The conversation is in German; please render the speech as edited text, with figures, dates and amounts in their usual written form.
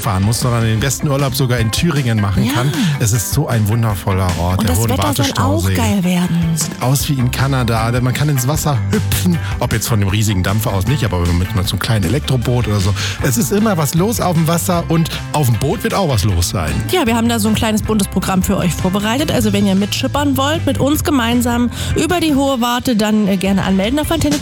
wegfahren muss, sondern den besten Urlaub sogar in Thüringen machen kann. Es ist so ein wundervoller Ort. Und der das Wetter soll auch geil werden. Sieht aus wie in Kanada. Man kann ins Wasser hüpfen. Ob jetzt von dem riesigen Dampfer aus nicht, aber mit so einem kleinen Elektroboot oder so. Es ist immer was los auf dem Wasser und auf dem Boot wird auch was los sein. Ja, wir haben da so ein kleines buntes Programm für euch vorbereitet. Also wenn ihr mitschippern wollt, mit uns gemeinsam über die Hohe Warte, dann gerne anmelden auf antenne